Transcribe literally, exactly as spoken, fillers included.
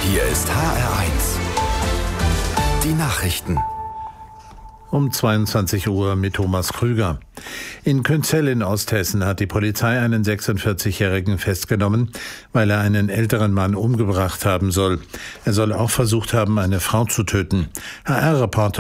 Hier ist H R eins. Die Nachrichten. Um zweiundzwanzig Uhr mit Thomas Krüger. In Künzell in Osthessen hat die Polizei einen sechsundvierzigjährigen festgenommen, weil er einen älteren Mann umgebracht haben soll. Er soll auch versucht haben, eine Frau zu töten. H R-Reporter